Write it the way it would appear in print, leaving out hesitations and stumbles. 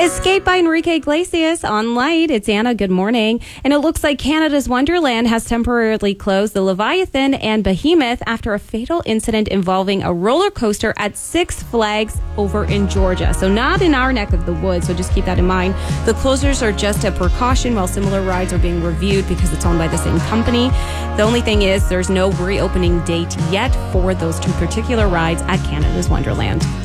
Escape by Enrique Iglesias on Light. It's Anna. Good morning. And it looks like Canada's Wonderland has temporarily closed the Leviathan and Behemoth after a fatal incident involving a roller coaster at Six Flags over in Georgia. So not in our neck of the woods, so just keep that in mind. The closures are just a precaution while similar rides are being reviewed because it's owned by the same company. The only thing is there's no reopening date yet for those two particular rides at Canada's Wonderland.